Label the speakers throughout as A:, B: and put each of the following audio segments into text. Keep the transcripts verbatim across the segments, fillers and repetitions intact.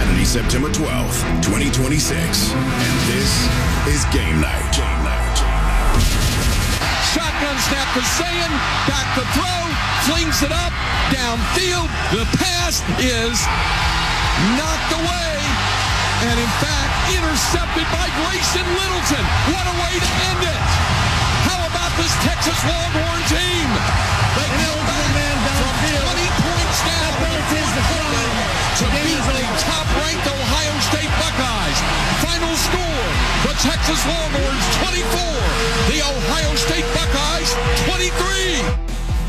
A: Saturday, September twelfth, twenty twenty-six. And this is Game Night. Game Night.
B: Shotgun snap for Sayin. Back to throw. Flings it up. Downfield. The pass is knocked away. And in fact, intercepted by Grayson Littleton. What a way to end it. How about this Texas Longhorn team? They held back from twenty points down to beat the top-ranked Ohio State Buckeyes. Final score, the Texas Longhorns twenty-four, the Ohio State Buckeyes twenty-three.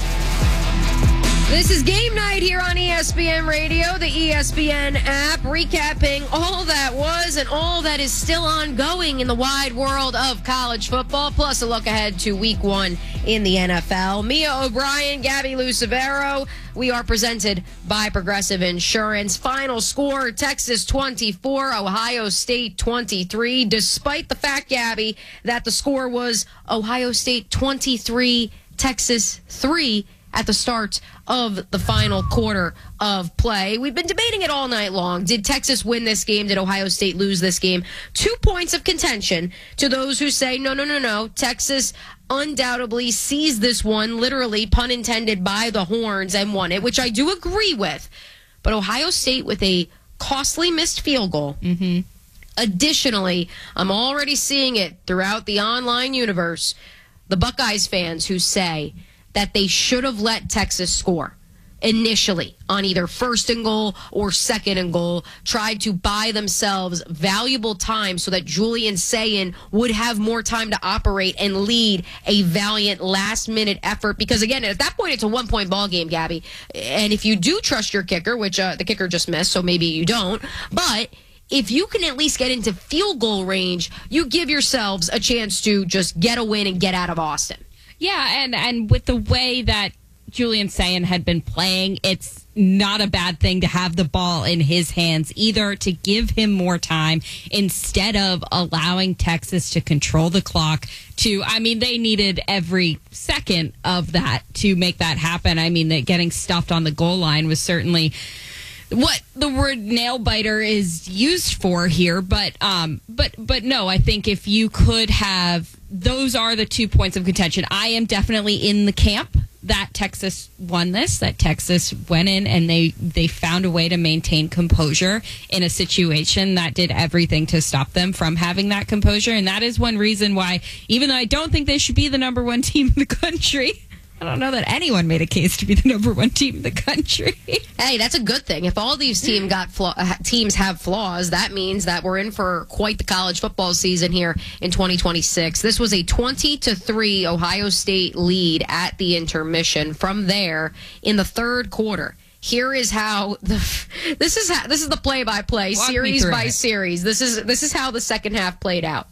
C: This is Game Night here on E S P N Radio, the E S P N app, recapping all that was and all that is still ongoing in the wide world of college football, plus a look ahead to week one in the N F L. Mia O'Brien, Gabby Lucevero, we are presented by Progressive Insurance. Final score, Texas twenty-four, Ohio State twenty-three, despite the fact, Gabby, that the score was Ohio State twenty-three, Texas three at the start of the final quarter of play. We've been debating it all night long. Did Texas win this game? Did Ohio State lose this game? Two points of contention to those who say, no, no, no, no. Texas undoubtedly seized this one, literally, pun intended, by the horns and won it, which I do agree with. But Ohio State with a costly missed field goal.
D: Mm-hmm.
C: Additionally, I'm already seeing it throughout the online universe, the Buckeyes fans who say that they should have let Texas score initially on either first and goal or second and goal, tried to buy themselves valuable time so that Julian Sayin would have more time to operate and lead a valiant last-minute effort. Because, again, at that point, it's a one-point ball game, Gabby. And if you do trust your kicker, which uh, the kicker just missed, so maybe you don't, but if you can at least get into field goal range, you give yourselves a chance to just get a win and get out of Austin.
D: Yeah, and, and with the way that Julian Sayin had been playing, it's not a bad thing to have the ball in his hands, either to give him more time instead of allowing Texas to control the clock. To, I mean, they needed every second of that to make that happen. I mean, that getting stuffed on the goal line was certainly what the word nail biter is used for here, but um, but but no, I think if you could have, those are the two points of contention. I am definitely in the camp that Texas won this, that Texas went in and they they found a way to maintain composure in a situation that did everything to stop them from having that composure, and that is one reason why, even though I don't think they should be the number one team in the country, I don't know that anyone made a case to be the number one team in the country.
C: Hey, that's a good thing. If all these team got flaw- teams have flaws, that means that we're in for quite the college football season here in twenty twenty-six. This was a twenty to three Ohio State lead at the intermission. From there, in the third quarter, here is how the this is how, this is the play-by-play,
D: Walk
C: series by
D: it.
C: series. This is this is how the second half played out.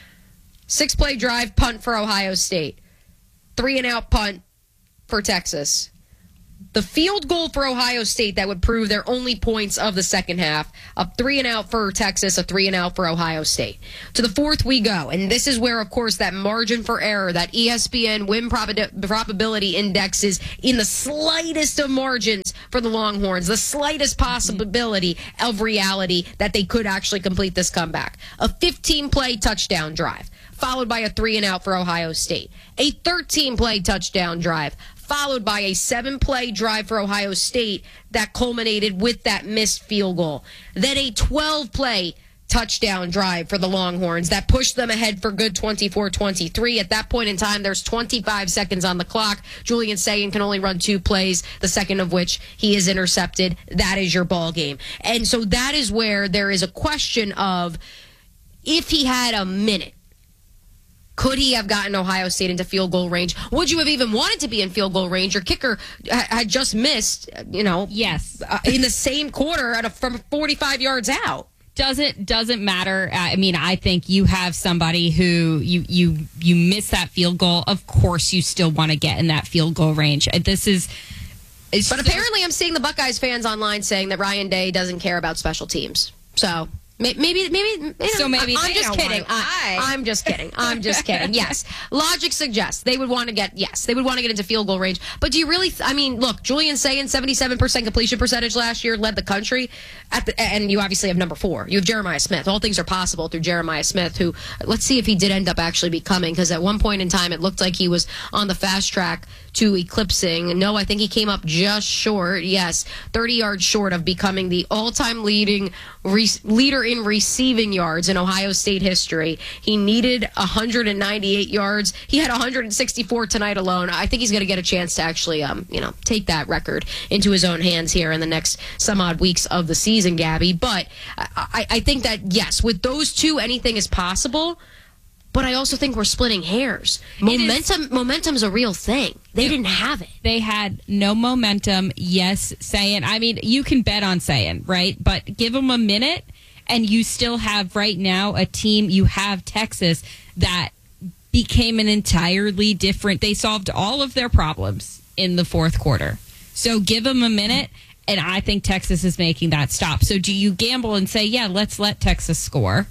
C: Six-play drive, punt for Ohio State. Three and out punt for Texas. The field goal for Ohio State that would prove their only points of the second half. A three and out for Texas, a three and out for Ohio State. To the fourth we go. And this is where, of course, that margin for error, that E S P N win prob- probability index is in the slightest of margins for the Longhorns. The slightest possibility of reality that they could actually complete this comeback. A fifteen-play touchdown drive, followed by a three and out for Ohio State. A thirteen-play touchdown drive, followed by a seven-play drive for Ohio State that culminated with that missed field goal. Then a twelve-play touchdown drive for the Longhorns that pushed them ahead for good twenty-four twenty-three. At that point in time, there's twenty-five seconds on the clock. Julian Sayin can only run two plays, the second of which he is intercepted. That is your ball game. And so that is where there is a question of, if he had a minute, could he have gotten Ohio State into field goal range? Would you have even wanted to be in field goal range? Your kicker had just missed, you know,
D: yes,
C: uh, in the same quarter at a, from forty-five yards out.
D: Doesn't doesn't matter. I mean, I think you have somebody who you you you miss that field goal. Of course, you still want to get in that field goal range. This is.
C: But apparently, I'm seeing the Buckeyes fans online saying that Ryan Day doesn't care about special teams. So Maybe, maybe. maybe
D: So maybe
C: I'm
D: they
C: just
D: don't
C: kidding.
D: want to
C: I,
D: play.
C: I'm just kidding. I'm just kidding. Yes, logic suggests they would want to get. Yes, they would want to get into field goal range. But do you really? Th- I mean, look, Julian Sayin, seventy-seven percent completion percentage last year, led the country. At the, and you obviously have number four. You have Jeremiah Smith. All things are possible through Jeremiah Smith. Who, let's see if he did end up actually becoming, because at one point in time it looked like he was on the fast track to eclipsing. No, I think he came up just short. Yes, thirty yards short of becoming the all-time leading re- leader in receiving yards in Ohio State history. He needed one hundred ninety-eight yards. He had one hundred sixty-four tonight alone. I think he's going to get a chance to actually, um, you know, take that record into his own hands here in the next some odd weeks of the season, Gabby. But I, I think that, yes, with those two, anything is possible. But I also think we're splitting hairs. Momentum, momentum's a real thing. They didn't have it.
D: They had no momentum. Yes, Sayin. I mean, you can bet on Sayin, right? But give them a minute, and you still have right now a team. You have Texas that became an entirely different. They solved all of their problems in the fourth quarter. So give them a minute, and I think Texas is making that stop. So do you gamble and say, yeah, let's let Texas score?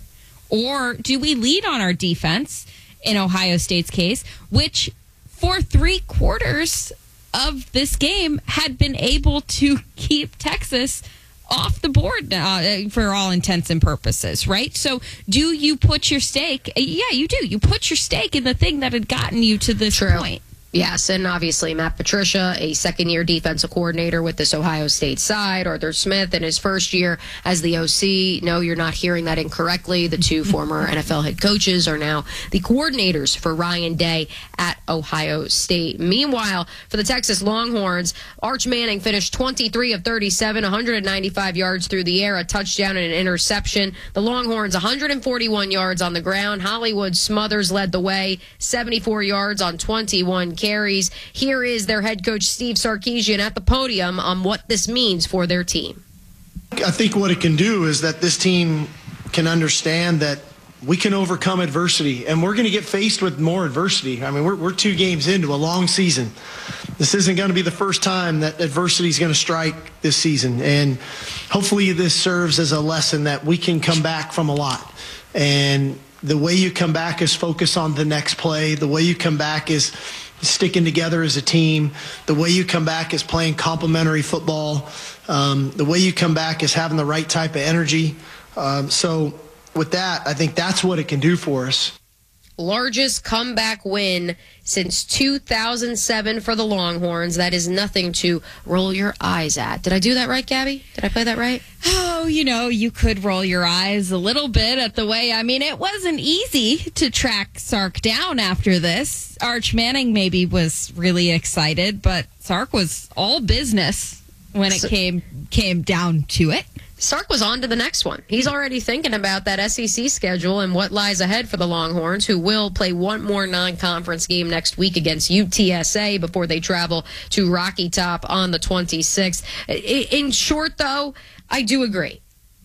D: Or do we lead on our defense in Ohio State's case, which for three quarters of this game had been able to keep Texas off the board uh, for all intents and purposes, right? So do you put your stake? Yeah, you do. You put your stake in the thing that had gotten you to this
C: True.
D: point.
C: Yes, and obviously Matt Patricia, a second-year defensive coordinator with this Ohio State side. Arthur Smith in his first year as the O C. No, you're not hearing that incorrectly. The two former N F L head coaches are now the coordinators for Ryan Day at Ohio State. Meanwhile, for the Texas Longhorns, Arch Manning finished twenty-three of thirty-seven, one hundred ninety-five yards through the air, a touchdown and an interception. The Longhorns, one hundred forty-one yards on the ground. Hollywood Smothers led the way, seventy-four yards on twenty-one carries. Here is their head coach, Steve Sarkisian, at the podium on what this means for their team.
E: I think what it can do is that this team can understand that we can overcome adversity, and we're going to get faced with more adversity. I mean, we're, we're two games into a long season. This isn't going to be the first time that adversity is going to strike this season, and hopefully this serves as a lesson that we can come back from a lot. And the way you come back is focus on the next play. The way you come back is sticking together as a team. The way you come back is playing complementary football. Um, the way you come back is having the right type of energy. Um, so with that, I think that's what it can do for us.
C: Largest comeback win since two thousand seven for the Longhorns. That is nothing to roll your eyes at. Did I do that right, Gabby? Did I play that right?
D: Oh, you know, you could roll your eyes a little bit at the way. I mean, it wasn't easy to track Sark down after this. Arch Manning maybe was really excited, but Sark was all business when it
C: So-
D: came came down to it.
C: Sark was on to the next one. He's already thinking about that S E C schedule and what lies ahead for the Longhorns, who will play one more non-conference game next week against U T S A before they travel to Rocky Top on the twenty-sixth. In short, though, I do agree.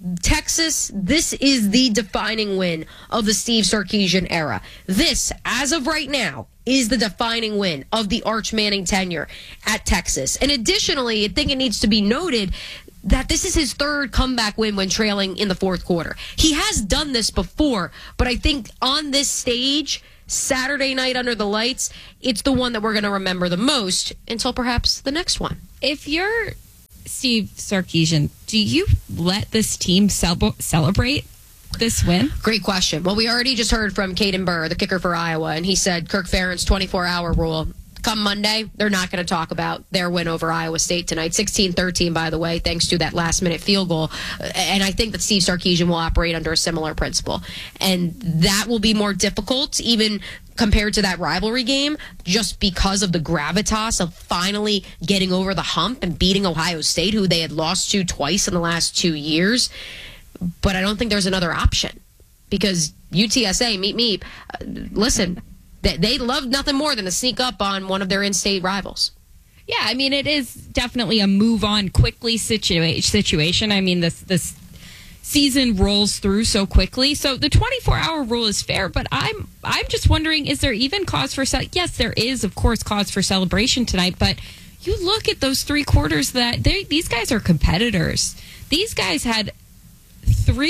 C: Texas, this is the defining win of the Steve Sarkisian era. This, as of right now, is the defining win of the Arch Manning tenure at Texas. And additionally, I think it needs to be noted that this is his third comeback win when trailing in the fourth quarter. He has done this before, but I think on this stage, Saturday night under the lights, it's the one that we're going to remember the most until perhaps the next one.
D: If you're Steve Sarkisian, do you let this team cel- celebrate this win?
C: Great question. Well, we already just heard from Caden Burr, the kicker for Iowa, and he said Kirk Ferentz twenty-four hour rule. Come Monday, they're not going to talk about their win over Iowa State tonight. sixteen thirteen, by the way, thanks to that last-minute field goal. And I think that Steve Sarkisian will operate under a similar principle. And that will be more difficult, even compared to that rivalry game, just because of the gravitas of finally getting over the hump and beating Ohio State, who they had lost to twice in the last two years. But I don't think there's another option, because U T S A, meet me, uh, listen, they, they love nothing more than to sneak up on one of their in-state rivals.
D: Yeah, I mean, it is definitely a move on quickly situa- situation. I mean, this this season rolls through so quickly. So the twenty-four hour rule is fair, but I'm I'm just wondering, is there even cause for ce- yes, there is, of course, cause for celebration tonight, but you look at those three quarters that they, these guys are competitors. These guys had three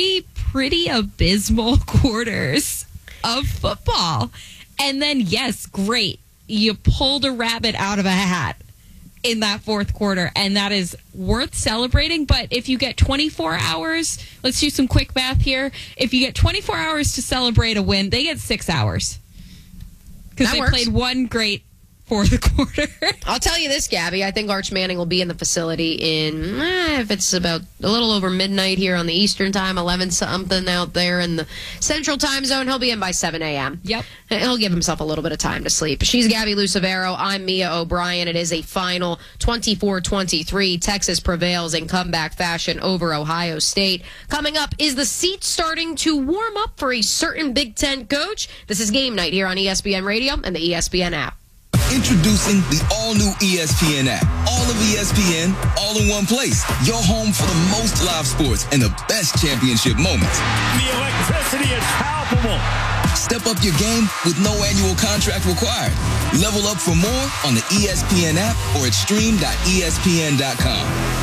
D: pretty abysmal quarters of football. And then, yes, great. You pulled a rabbit out of a hat in that fourth quarter, and that is worth celebrating. But if you get twenty-four hours, let's do some quick math here. If you get twenty-four hours to celebrate a win, they get six hours. Because they works. played one great fourth quarter.
C: I'll tell you this, Gabby. I think Arch Manning will be in the facility in, eh, if it's about a little over midnight here on the Eastern time, eleven something out there in the Central time zone. He'll be in by seven a.m.
D: Yep.
C: He'll give himself a little bit of time to sleep. She's Gabby Lucevero. I'm Mia O'Brien. It is a final twenty-four twenty-three. Texas prevails in comeback fashion over Ohio State. Coming up, is the seat starting to warm up for a certain Big Ten coach? This is Game Night here on E S P N Radio and the E S P N app.
F: Introducing the all-new E S P N app. All of E S P N, all in one place. Your home for the most live sports and the best championship moments.
G: The electricity is palpable.
F: Step up your game with no annual contract required. Level up for more on the E S P N app or at stream dot E S P N dot com.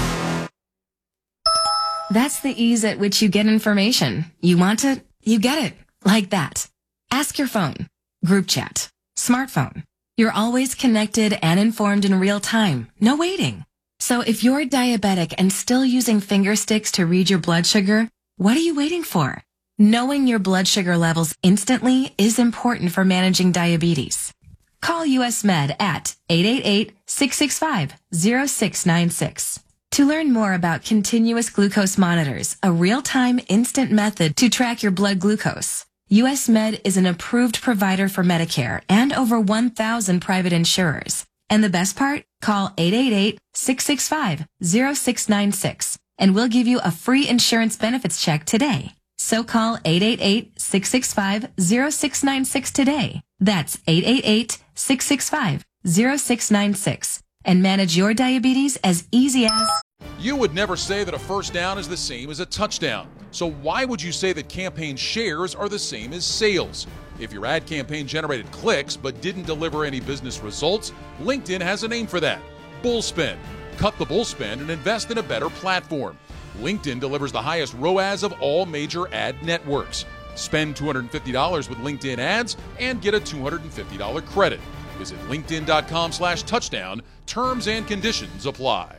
H: That's the ease at which you get information. You want it, you get it. Like that. Ask your phone. Group chat. Smartphone. You're always connected and informed in real time. No waiting. So if you're diabetic and still using finger sticks to read your blood sugar, what are you waiting for? Knowing your blood sugar levels instantly is important for managing diabetes. Call U S Med at eight eight eight, six six five, zero six nine six. To learn more about continuous glucose monitors, a real-time instant method to track your blood glucose, U S Med is an approved provider for Medicare and over one thousand private insurers. And the best part? Call eight eight eight, six six five, zero six nine six and we'll give you a free insurance benefits check today. So call eight eight eight, six six five, zero six nine six today. That's eight eight eight, six six five, zero six nine six and manage your diabetes as easy as...
I: You would never say that a first down is the same as a touchdown. So why would you say that campaign shares are the same as sales? If your ad campaign generated clicks but didn't deliver any business results, LinkedIn has a name for that. Bullspend. Cut the bullspend and invest in a better platform. LinkedIn delivers the highest R O A S of all major ad networks. Spend two hundred fifty dollars with LinkedIn ads and get a two hundred fifty dollars credit. Visit linkedin.com slash touchdown. Terms and conditions apply.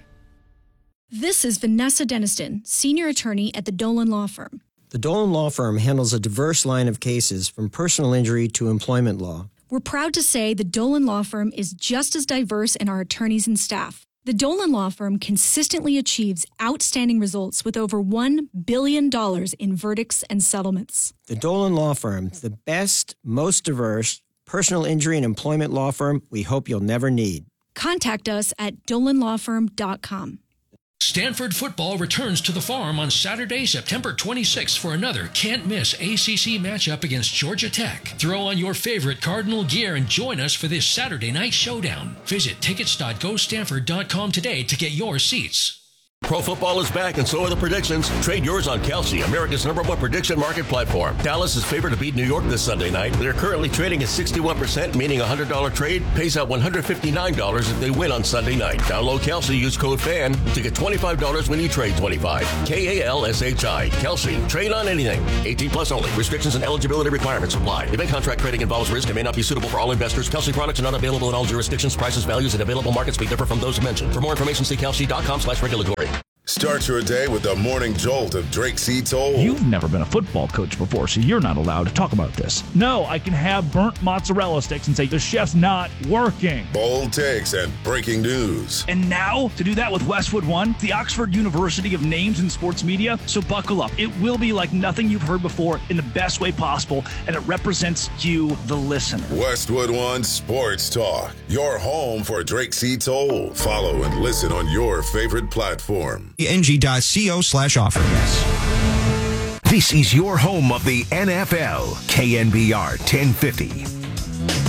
J: This is Vanessa Deniston, senior attorney at the Dolan Law Firm.
K: The Dolan Law Firm handles a diverse line of cases from personal injury to employment law.
J: We're proud to say the Dolan Law Firm is just as diverse in our attorneys and staff. The Dolan Law Firm consistently achieves outstanding results with over one billion dollars in verdicts and settlements.
K: The Dolan Law Firm, the best, most diverse personal injury and employment law firm we hope you'll never need.
J: Contact us at dolan law firm dot com.
L: Stanford football returns to the Farm on Saturday, September twenty-sixth for another can't-miss A C C matchup against Georgia Tech. Throw on your favorite Cardinal gear and join us for this Saturday night showdown. Visit tickets dot go stanford dot com today to get your seats.
M: Pro football is back, and so are the predictions. Trade yours on Kelsey, America's number one prediction market platform. Dallas is favored to beat New York this Sunday night. They're currently trading at sixty-one percent, meaning a one hundred dollars trade pays out one hundred fifty-nine dollars if they win on Sunday night. Download Kelsey, use code FAN to get twenty-five dollars when you trade twenty-five dollars. K A L S H I. Kelsey. Trade on anything. eighteen plus only. Restrictions and eligibility requirements apply. Event contract trading involves risk and may not be suitable for all investors. Kelsey products are not available in all jurisdictions. Prices, values, and available markets may differ from those mentioned. For more information, see kelsey dot com slash regulatory.
A: Start your day with the morning jolt of Drake C. Toll.
N: You've never been a football coach before, so you're not allowed to talk about this. No, I can have burnt mozzarella sticks and say the chef's not working.
A: Bold takes and breaking news.
N: And now, to do that with Westwood One, the Oxford University of names in sports media, so buckle up. It will be like nothing you've heard before in the best way possible, and it represents you, the listener.
A: Westwood One Sports Talk, your home for Drake C. Toll. Follow and listen on your favorite platform.
O: N G dot co slash offer.
P: This is your home of the N F L, K N B R ten fifty.